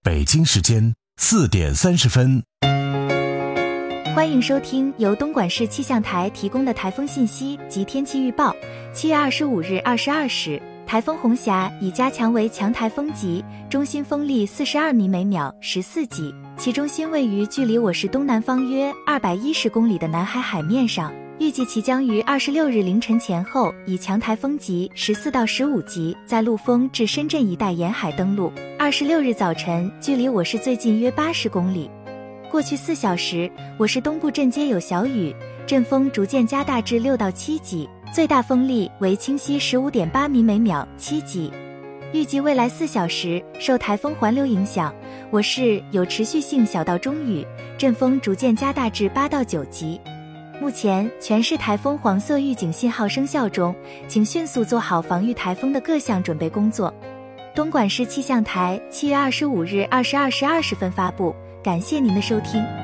北京时间4点30分。 欢迎收听由东莞市气象台提供的台风信息及天气预报。7月25日22时，台风红霞已加强为强台风级，中心风力42米每秒，14级，其中心位于距离我市东南方约210公里的南海海面上。预计其将于26日凌晨前后以强台风级14到15级在陆丰至深圳一带沿海登陆。26日早晨距离我市最近约80公里。过去4小时，我市东部阵街有小雨，阵风逐渐加大至6到7级，最大风力为清晰 15.8 米每秒，7级。预计未来4小时，受台风环流影响，我市有持续性小到中雨，阵风逐渐加大至8到9级。目前全市台风黄色预警信号生效中，请迅速做好防御台风的各项准备工作。东莞市气象台7月25日22时20分发布，感谢您的收听。